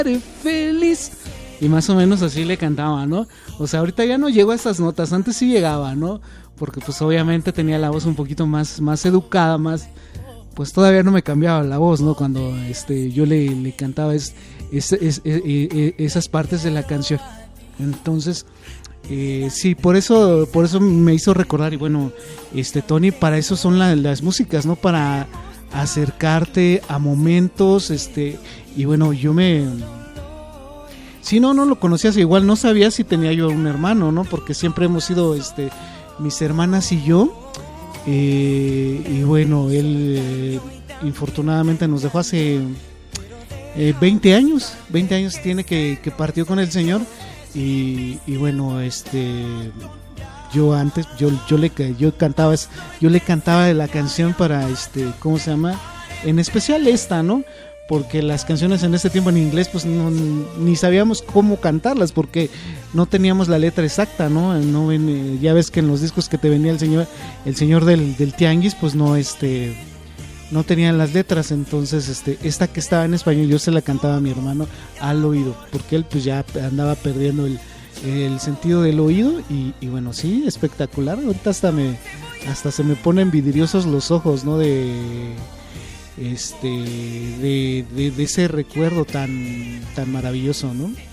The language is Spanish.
haré feliz. Y más o menos así le cantaba, ¿no? O sea, ahorita ya no llego a esas notas, antes sí llegaba, ¿no? Porque pues obviamente tenía la voz un poquito más educada, más... Pues todavía no me cambiaba la voz, ¿no? Cuando yo le cantaba esas partes de la canción. Entonces, sí, por eso me hizo recordar. Y bueno, Tony, para eso son las músicas, ¿no? Para acercarte a momentos, y bueno, sí, no lo conocías, igual no sabía si tenía yo un hermano, ¿no? Porque siempre hemos sido, mis hermanas y yo, y bueno, él infortunadamente nos dejó hace 20 años tiene que partió con el Señor, y bueno, yo antes, yo le cantaba la canción para, ¿cómo se llama? En especial esta, ¿no? Porque las canciones en ese tiempo en inglés pues ni sabíamos cómo cantarlas porque no teníamos la letra exacta, ¿no? Ya ves que en los discos que te venía el señor del tianguis pues no tenían las letras. Entonces esta que estaba en español yo se la cantaba a mi hermano al oído, porque él pues ya andaba perdiendo el sentido del oído. Y bueno, sí, espectacular. Ahorita hasta se me ponen vidriosos los ojos, ¿no? De ese recuerdo tan maravilloso, ¿no?